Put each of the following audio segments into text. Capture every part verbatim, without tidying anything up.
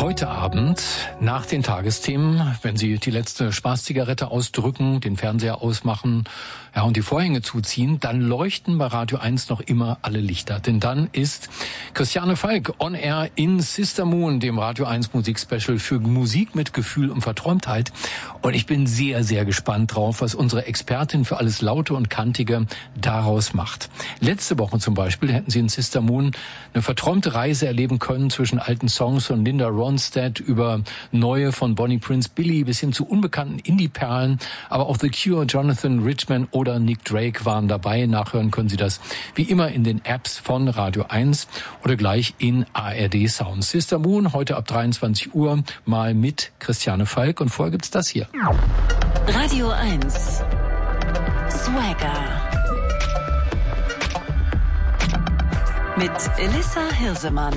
Heute Abend nach den Tagesthemen, wenn Sie die letzte Spaßzigarette ausdrücken, den Fernseher ausmachen, ja, und die Vorhänge zuziehen, dann leuchten bei Radio eins noch immer alle Lichter. Denn dann ist Christiane Falk on air in Sister Moon, dem Radio eins Musikspecial für Musik mit Gefühl und Verträumtheit. Und ich bin sehr, sehr gespannt drauf, was unsere Expertin für alles Laute und Kantige daraus macht. Letzte Woche zum Beispiel hätten Sie in Sister Moon eine verträumte Reise erleben können zwischen alten Songs von Linda Ronstadt über neue von Bonnie Prince Billy bis hin zu unbekannten Indie-Perlen. Aber auch The Cure, Jonathan Richman oder Nick Drake waren dabei. Nachhören können Sie das wie immer in den Apps von Radio eins oder gleich in A R D Sound. Sister Moon, heute ab dreiundzwanzig Uhr, mal mit Christiane Falk. Und vorher gibt's das hier. Radio eins Swagger mit Elissa Hirsemann.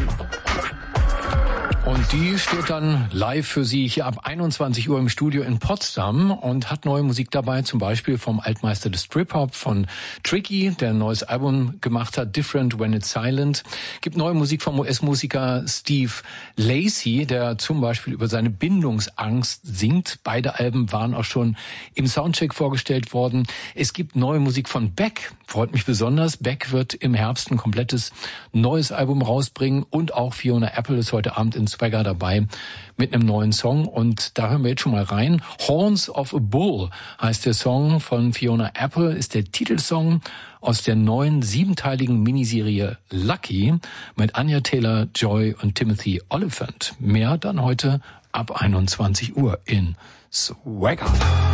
Und die steht dann live für Sie hier ab einundzwanzig Uhr im Studio in Potsdam und hat neue Musik dabei, zum Beispiel vom Altmeister des Trip-Hop, von Tricky, der ein neues Album gemacht hat, Different When It's Silent. Gibt neue Musik vom U S-Musiker Steve Lacy, der zum Beispiel über seine Bindungsangst singt. Beide Alben waren auch schon im Soundcheck vorgestellt worden. Es gibt neue Musik von Beck, freut mich besonders. Beck wird im Herbst ein komplettes neues Album rausbringen und auch Fiona Apple ist heute Abend in Swagger dabei mit einem neuen Song und da hören wir jetzt schon mal rein. Horns of a Bull heißt der Song von Fiona Apple, ist der Titelsong aus der neuen siebenteiligen Miniserie Lucky mit Anya Taylor-Joy und Timothy Olyphant. Mehr dann heute ab einundzwanzig Uhr in Swagger.